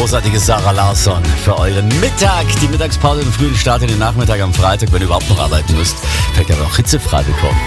großartige Sarah Larsson für euren Mittag. Die Mittagspause, den frühen Start in den Nachmittag am Freitag, wenn ihr überhaupt noch arbeiten müsst. Vielleicht aber auch hitzefrei bekommen.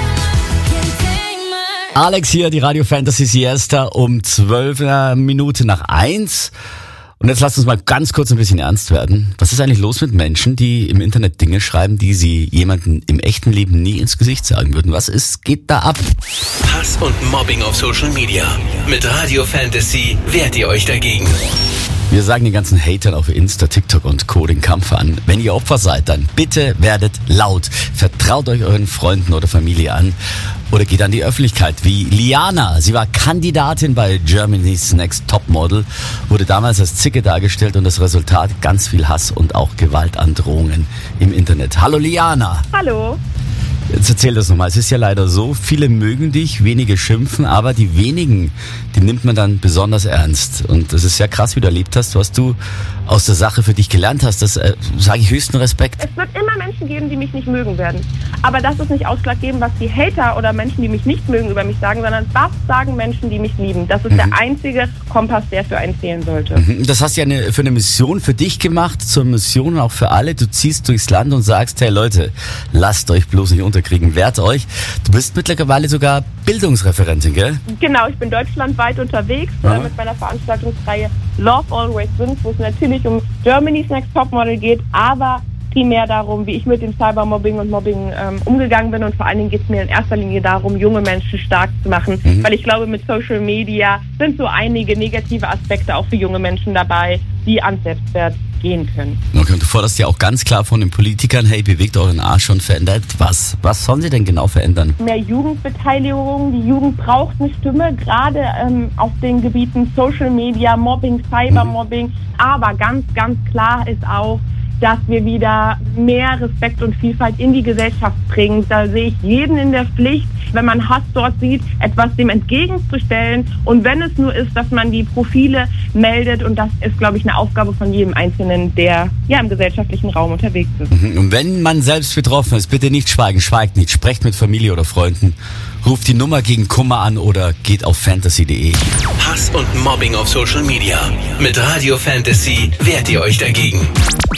Alex hier, die Radio Fantasy Siesta um 12 Minuten nach 1. Und jetzt lasst uns mal ganz kurz ein bisschen ernst werden. Was ist eigentlich los mit Menschen, die im Internet Dinge schreiben, die sie jemandem im echten Leben nie ins Gesicht sagen würden? Geht da ab? Hass und Mobbing auf Social Media. Mit Radio Fantasy wehrt ihr euch dagegen. Wir sagen den ganzen Hatern auf Insta, TikTok und Co. den Kampf an. Wenn ihr Opfer seid, dann bitte werdet laut. Vertraut euch euren Freunden oder Familie an. Oder geht an die Öffentlichkeit, wie Liana. Sie war Kandidatin bei Germany's Next Topmodel, wurde damals als Zicke dargestellt und das Resultat ganz viel Hass und auch Gewaltandrohungen im Internet. Hallo Liana. Hallo. Jetzt erzähl das nochmal. Es ist ja leider so, viele mögen dich, wenige schimpfen, aber die wenigen, die nimmt man dann besonders ernst. Und das ist sehr krass, wie du erlebt hast, was du aus der Sache für dich gelernt hast. Das sage ich höchsten Respekt. Es wird immer Menschen geben, die mich nicht mögen werden. Aber das ist nicht ausschlaggebend, was die Hater oder Menschen, die mich nicht mögen, über mich sagen, sondern was sagen Menschen, die mich lieben. Das ist der einzige Kompass, der für einen zählen sollte. Das hast du ja für eine Mission für dich gemacht, zur Mission auch für alle. Du ziehst durchs Land und sagst, hey Leute, lasst euch bloß nicht unterkriegen, wehrt euch. Du bist mittlerweile sogar Bildungsreferentin, gell? Genau, ich bin deutschlandweit unterwegs mit meiner Veranstaltungsreihe Love Always Wins, wo es natürlich um Germany's Next Topmodel geht, aber primär darum, wie ich mit dem Cybermobbing und Mobbing umgegangen bin, und vor allen Dingen geht es mir in erster Linie darum, junge Menschen stark zu machen, weil ich glaube, mit Social Media sind so einige negative Aspekte auch für junge Menschen dabei, die ans Selbstwert gehen können. Okay, und du forderst ja auch ganz klar von den Politikern, hey, bewegt euren Arsch und verändert was. Was sollen sie denn genau verändern? Mehr Jugendbeteiligung, die Jugend braucht eine Stimme, gerade auf den Gebieten Social Media, Mobbing, Cybermobbing, aber ganz, ganz klar ist auch, dass wir wieder mehr Respekt und Vielfalt in die Gesellschaft bringen. Da sehe ich jeden in der Pflicht, wenn man Hass dort sieht, etwas dem entgegenzustellen. Und wenn es nur ist, dass man die Profile meldet. Und das ist, glaube ich, eine Aufgabe von jedem Einzelnen, der ja im gesellschaftlichen Raum unterwegs ist. Und wenn man selbst betroffen ist, bitte nicht schweigen, schweigt nicht. Sprecht mit Familie oder Freunden. Ruft die Nummer gegen Kummer an oder geht auf fantasy.de. Hass und Mobbing auf Social Media. Mit Radio Fantasy wehrt ihr euch dagegen.